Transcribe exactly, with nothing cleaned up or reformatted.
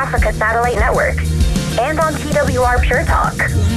Africa Satellite Network and on T W R Pure Talk.